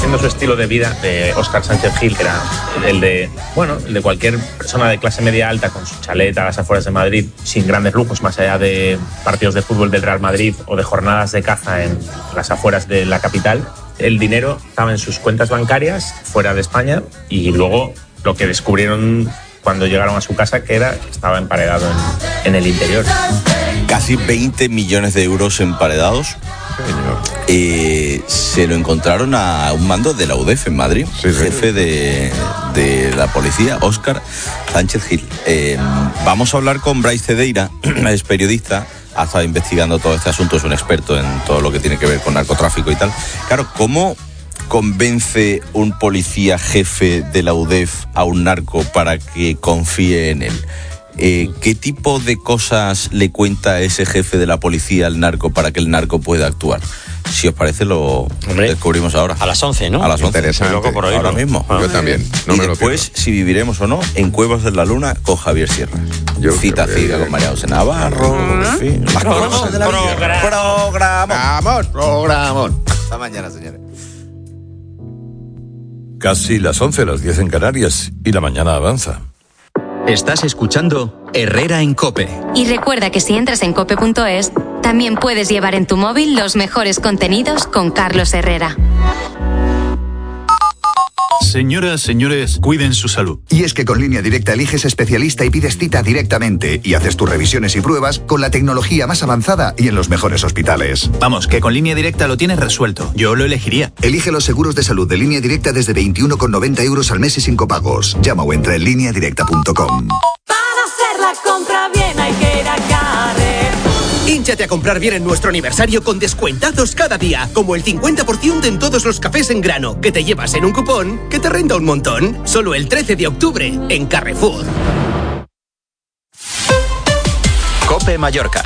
siendo su estilo de vida de Óscar Sánchez Gil, que era el de cualquier persona de clase media alta con su chalet a las afueras de Madrid, sin grandes lujos, más allá de partidos de fútbol del Real Madrid o de jornadas de caza en las afueras de la capital. El dinero estaba en sus cuentas bancarias fuera de España, y luego lo que descubrieron cuando llegaron a su casa, que estaba emparedado en el interior. Casi 20 millones de euros emparedados. Se lo encontraron a un mando de la UDEF en Madrid, jefe de la policía, Óscar Sánchez Gil. Vamos a hablar con Brais Cedeira, es periodista, ha estado investigando todo este asunto, es un experto en todo lo que tiene que ver con narcotráfico y tal. Claro, ¿cómo convence un policía jefe de la UDEF a un narco para que confíe en él? ¿Qué tipo de cosas le cuenta ese jefe de la policía al narco para que el narco pueda actuar? Si os parece, lo descubrimos ahora. A las 11, ¿no? A las 11. Interesante. Loco por oírlo. Ahora mismo. Yo también. No y me después, lo pierdo. si viviremos o no, en Cuevas de la Luna con Javier Sierra. Cita ciega con María José Navarro. En fin. Las cosas de la vida. Programón. Hasta mañana, señores. Casi las 11, las 10 en Canarias, y la mañana avanza. Estás escuchando Herrera en COPE. Y recuerda que si entras en cope.es, también puedes llevar en tu móvil los mejores contenidos con Carlos Herrera. Señoras, señores, cuiden su salud. Y es que con Línea Directa eliges especialista y pides cita directamente y haces tus revisiones y pruebas con la tecnología más avanzada y en los mejores hospitales. Vamos, que con Línea Directa lo tienes resuelto. Yo lo elegiría. Elige los seguros de salud de Línea Directa desde 21,90 euros al mes y sin copagos. Llama o entra en lineadirecta.com. Para hacer la compra bien hay que ir a Carrefour. Hínchate a comprar bien en nuestro aniversario con descuentados cada día, como el 50% en todos los cafés en grano, que te llevas en un cupón que te renta un montón. Solo el 13 de octubre en Carrefour. COPE Mallorca.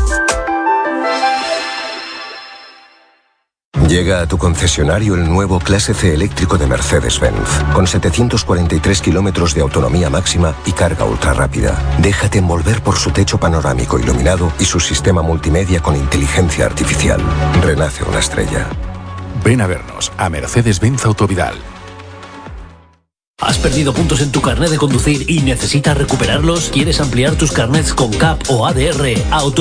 Llega a tu concesionario el nuevo Clase C eléctrico de Mercedes-Benz, con 743 kilómetros de autonomía máxima y carga ultra rápida. Déjate envolver por su techo panorámico iluminado y su sistema multimedia con inteligencia artificial. Renace una estrella. Ven a vernos a Mercedes-Benz Autovidal. ¿Has perdido puntos en tu carnet de conducir y necesitas recuperarlos? ¿Quieres ampliar tus carnets con CAP o ADR?